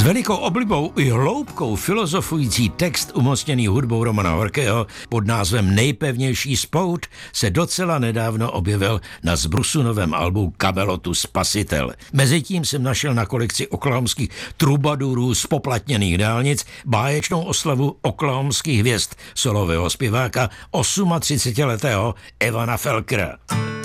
velikou oblibou i hloubkou filozofující text umocněný hudbou Romana Horkého pod názvem Nejpevnější spout se docela nedávno objevil na Zbrusunovém albu Kamelotu Spasitel. Mezitím jsem našel na kolekci oklahomských trubadurů z poplatněných dálnic báječnou oslavu oklahomských hvězd solového zpěváka 38letého Evana Felkera.